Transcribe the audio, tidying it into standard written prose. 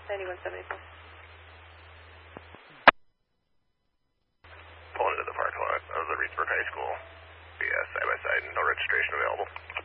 9174. Pulling into the parking lot of the Reedsburg High School. Yeah, side by side, no registration available.